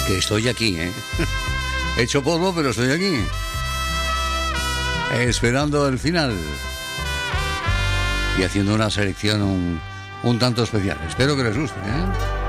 que estoy aquí, He hecho polvo, pero estoy aquí. Esperando el final. Y haciendo una selección un tanto especial. Espero que les guste,